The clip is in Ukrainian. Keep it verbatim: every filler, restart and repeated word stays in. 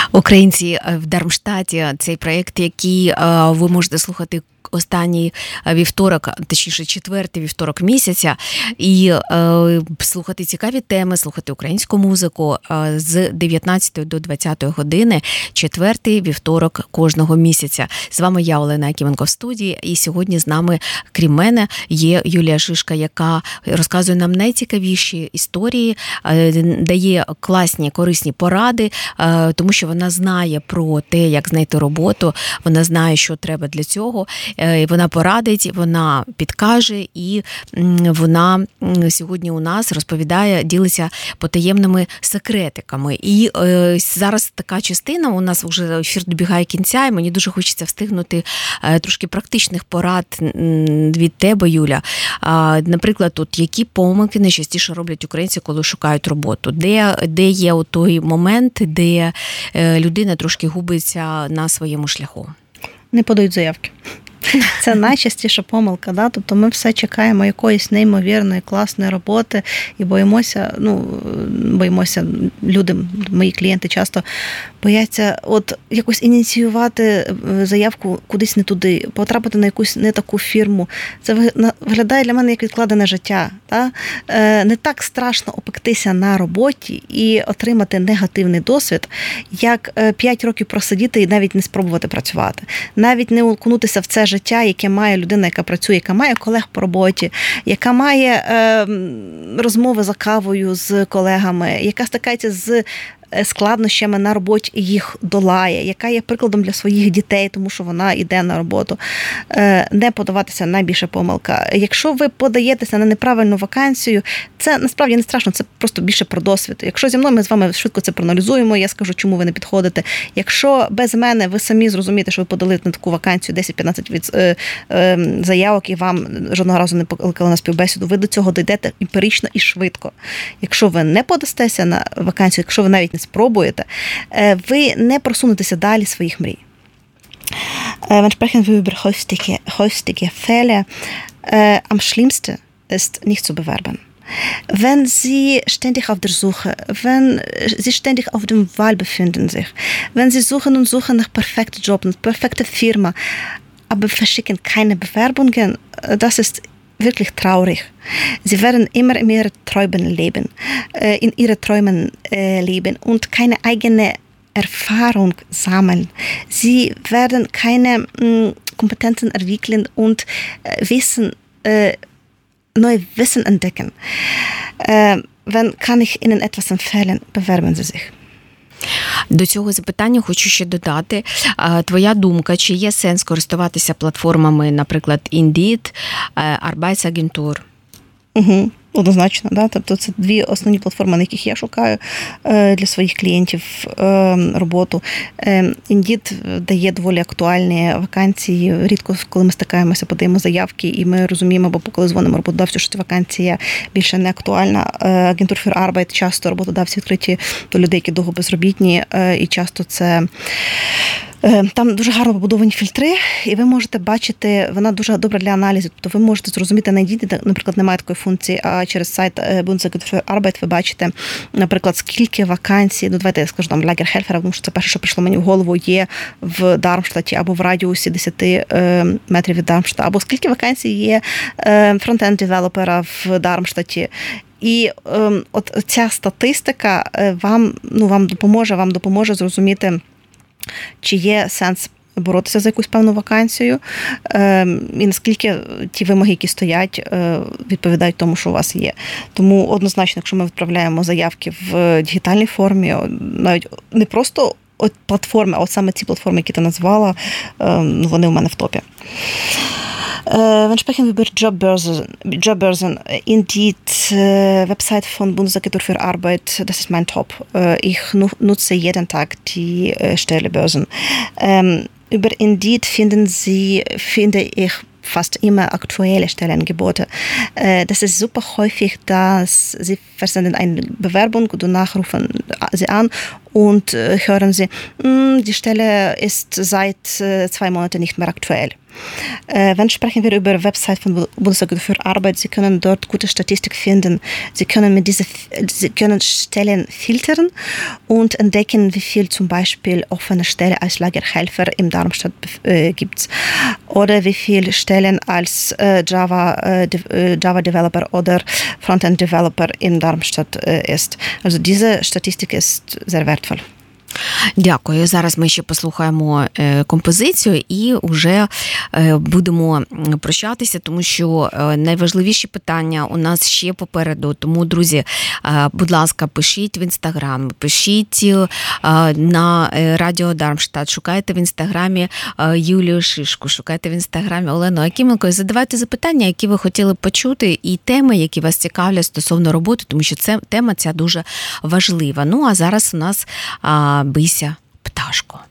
Українці в Дармштаті – цей проєкт, який ви можете слухати останній вівторок, точніше четвертий вівторок місяця, і е, слухати цікаві теми, слухати українську музику е, з дев'ятнадцятої до двадцятої години, четвертий вівторок кожного місяця. З вами я, Олена Якименко, в студії, і сьогодні з нами, крім мене, є Юлія Шишка, яка розказує нам найцікавіші історії, е, дає класні, корисні поради, е, тому що вона знає про те, як знайти роботу, вона знає, що треба для цього. Вона порадить, вона підкаже, і вона сьогодні у нас розповідає, ділиться потаємними секретиками. І е, зараз така частина, у нас вже ефір добігає кінця, і мені дуже хочеться встигнути е, трошки практичних порад від тебе, Юля. А, наприклад, от, які помилки найчастіше роблять українці, коли шукають роботу? Де, де є от той момент, де е, людина трошки губиться на своєму шляху? Не подають заявки. Це найчастіша помилка, да? Тобто ми все чекаємо якоїсь неймовірної, класної роботи і боїмося, ну, боїмося, люди, мої клієнти часто бояться от якось ініціювати заявку кудись не туди, потрапити на якусь не таку фірму. Це виглядає для мене як відкладене життя. Да? Не так страшно опектися на роботі і отримати негативний досвід, як п'ять років просидіти і навіть не спробувати працювати. Навіть не окунутися в це життя, яке має людина, яка працює, яка має колег по роботі, яка має е, розмови за кавою з колегами, яка стикається з складнощами на роботі і їх долає, яка є прикладом для своїх дітей, тому що вона йде на роботу. Не подаватися найбільша помилка. Якщо ви подаєтеся на неправильну вакансію, це насправді не страшно, це просто більше про досвід. Якщо зі мною ми з вами швидко це проаналізуємо, я скажу, чому ви не підходите. Якщо без мене ви самі зрозумієте, що ви подали на таку вакансію десять-п'ятнадцять від заявок і вам жодного разу не покликали на співбесіду, ви до цього дійдете емпірично і швидко. Якщо ви не подастеся на вакансію, якщо ви навіть спробуєте, ви не просунетеся далі своїх мрій. Wenn sprechen wir über häufige, häufige Fälle, am schlimmsten ist, nicht zu bewerben. Wenn Sie ständig auf der Suche, wenn Sie ständig auf dem Wahl befinden sich, wenn Sie suchen und suchen nach perfekten Job, nach perfekter Firma, aber verschicken keine Bewerbungen, das ist wirklich traurig. Sie werden immer in ihren Träumen leben, in ihren Träumen leben und keine eigene Erfahrung sammeln. Sie werden keine Kompetenzen entwickeln und Wissen, neue Wissen entdecken. Wenn kann ich Ihnen etwas empfehlen, bewerben Sie sich. До цього запитання хочу ще додати. Твоя думка, чи є сенс користуватися платформами, наприклад, Indeed, Arbeitsagentur? Угу. Однозначно, да? Тобто це дві основні платформи, на яких я шукаю для своїх клієнтів роботу. Indeed дає доволі актуальні вакансії. Рідко, коли ми стикаємося, подаємо заявки, і ми розуміємо, бо коли дзвонимо роботодавцю, що ця вакансія більше не актуальна. Agentur für Arbeit часто роботодавці відкриті до людей, які довго безробітні, і часто це... Там дуже гарно побудовані фільтри, і ви можете бачити, вона дуже добра для аналізу. Тобто ви можете зрозуміти на Indeed, де, наприклад, немає такої функції, а через сайт Bundesagentur für Arbeit ви бачите, наприклад, скільки вакансій, ну давайте я скажу там Lagerhelfer, тому що це перше, що прийшло мені в голову, є в Дармштаті або в радіусі десять метрів від Дармштата, або скільки вакансій є фронтенд-девелопера в Дармштаті. І е, от ця статистика вам, ну, вам допоможе, вам допоможе зрозуміти, чи є сенс боротися за якусь певну вакансію, і наскільки ті вимоги, які стоять, відповідають тому, що у вас є. Тому однозначно, якщо ми відправляємо заявки в дигітальній формі, навіть не просто от платформи, а от саме ці платформи, які ти назвала, вони у мене в топі. Wenn sprechen wir über Jobbörsen, Jobbörsen, Indeed, Website von Bundesagentur für Arbeit, das ist mein Top. Ich nutze jeden Tag die Stellebörsen. Über Indeed finden Sie, finde ich, fast immer aktuelle Stellenangebote. Das ist super häufig, dass Sie versenden eine Bewerbung, danach rufen Sie an und hören Sie, die Stelle ist seit zwei Monaten nicht mehr aktuell. Wenn sprechen wir über Website von Bundesagentur für Arbeit, Sie können dort gute Statistik finden. Sie können mit diese, Sie können Stellen filtern und entdecken, wie viel zum Beispiel offene Stelle als Lagerhelfer im Darmstadt äh, gibt oder wie viele Stellen als äh, Java, äh, Java Developer oder Frontend Developer in Darmstadt äh, ist. Also diese Statistik ist sehr wertvoll. Дякую. Зараз ми ще послухаємо композицію і вже будемо прощатися, тому що найважливіші питання у нас ще попереду. Тому, друзі, будь ласка, пишіть в Інстаграм, пишіть на Радіо Дармштадт, шукайте в Інстаграмі Юлію Шишку, шукайте в Інстаграмі Олену Акименко і задавайте запитання, які ви хотіли почути, і теми, які вас цікавлять стосовно роботи, тому що це тема ця дуже важлива. Ну, а зараз у нас Бися пташко.